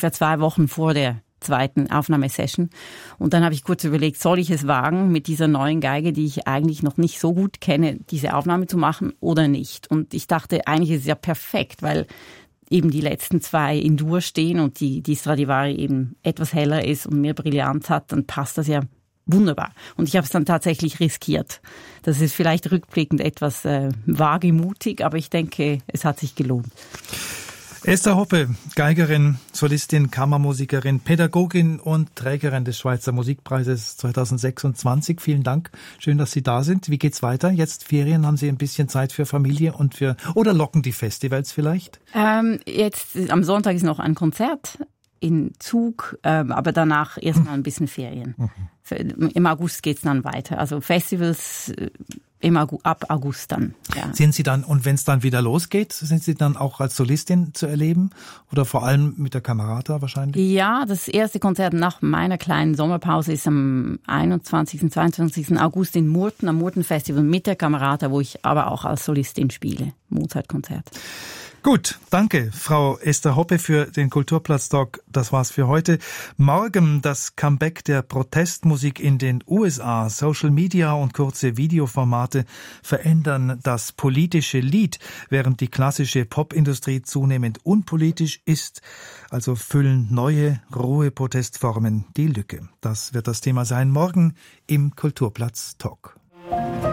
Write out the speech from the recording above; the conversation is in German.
ungefähr 2 Wochen vor der zweiten Aufnahmesession. Und dann habe ich kurz überlegt, soll ich es wagen, mit dieser neuen Geige, die ich eigentlich noch nicht so gut kenne, diese Aufnahme zu machen oder nicht? Und ich dachte, eigentlich ist es ja perfekt, weil eben die letzten 2 in Dur stehen und die Stradivari eben etwas heller ist und mehr Brillanz hat, dann passt das ja wunderbar. Und ich habe es dann tatsächlich riskiert. Das ist vielleicht rückblickend etwas wagemutig, aber ich denke, es hat sich gelohnt. Esther Hoppe, Geigerin, Solistin, Kammermusikerin, Pädagogin und Trägerin des Schweizer Musikpreises 2026. Vielen Dank. Schön, dass Sie da sind. Wie geht's weiter? Jetzt Ferien, haben Sie ein bisschen Zeit für Familie und oder locken die Festivals vielleicht? Jetzt am Sonntag ist noch ein Konzert in Zug, aber danach erstmal ein bisschen Ferien. Im August geht's dann weiter. Also Festivals ab August dann. Ja. Sind Sie dann, und wenn es dann wieder losgeht, sind Sie dann auch als Solistin zu erleben? Oder vor allem mit der Camerata wahrscheinlich? Ja, das erste Konzert nach meiner kleinen Sommerpause ist am 21., 22. August in Murten, am Murten-Festival mit der Camerata, wo ich aber auch als Solistin spiele. Mozart-Konzert. Gut, danke, Frau Esther Hoppe, für den Kulturplatz-Talk. Das war's für heute. Morgen das Comeback der Protestmusik in den USA. Social Media und kurze Videoformate verändern das politische Lied, während die klassische Popindustrie zunehmend unpolitisch ist. Also füllen neue, rohe Protestformen die Lücke. Das wird das Thema sein morgen im Kulturplatz-Talk.